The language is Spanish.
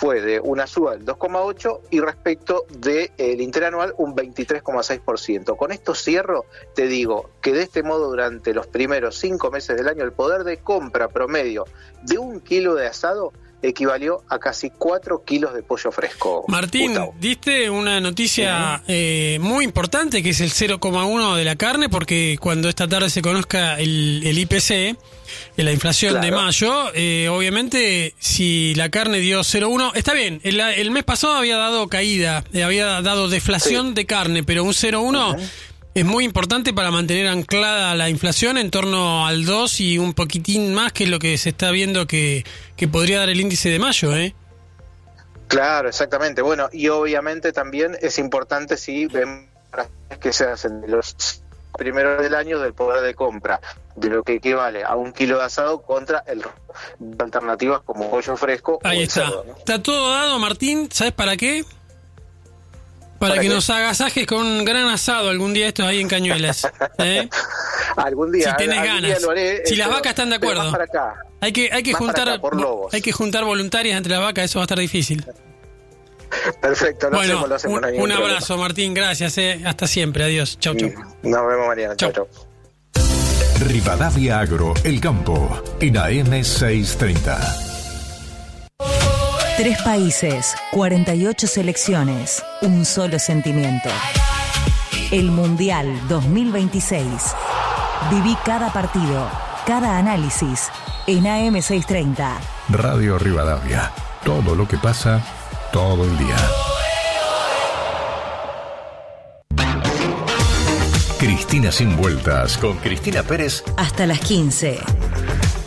fue de una suba del 2,8% y respecto del interanual un 23,6%. Con esto cierro, te digo que de este modo durante los primeros 5 meses del año el poder de compra promedio de 1 kilo de asado equivalió a casi 4 kilos de pollo fresco. Martín, Gustavo, diste una noticia muy importante, que es el 0,1 de la carne, porque cuando esta tarde se conozca el IPC, la inflación de mayo, obviamente si la carne dio 0,1, está bien, el mes pasado había dado caída, había dado deflación de carne, pero un 0,1 es muy importante para mantener anclada la inflación en torno al 2 y un poquitín más, que es lo que se está viendo que podría dar el índice de mayo, ¿eh? Claro, exactamente. Bueno, y obviamente también es importante si vemos que se hacen de los primeros del año del poder de compra, de lo que equivale a 1 kilo de asado contra alternativas como pollo fresco. Ahí está. Cerdo, ¿no? Está todo dado, Martín. ¿Sabes para qué? Para que nos agasajes con un gran asado algún día estos ahí en Cañuelas. Algún día. Si tenés ganas. Día lo haré, si las vacas están de acuerdo. Para acá. Hay que juntar voluntarias entre las vacas, eso va a estar difícil. Perfecto, lo hacemos. Un abrazo, Martín, gracias. Hasta siempre, adiós. Chau, chau. Nos vemos, Mariana. Chau. Rivadavia Agro, El Campo, en AM 630. 3 países, 48 selecciones, un solo sentimiento. El Mundial 2026. Viví cada partido, cada análisis en AM 630. Radio Rivadavia. Todo lo que pasa, todo el día. Cristina sin vueltas con Cristina Pérez. Hasta las 15.